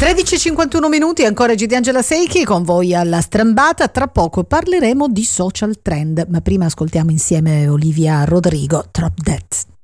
13:51 ancora G di Angela Seicki con voi alla Strambata. Tra poco parleremo di social trend, ma prima ascoltiamo insieme Olivia Rodrigo, Drop Dead.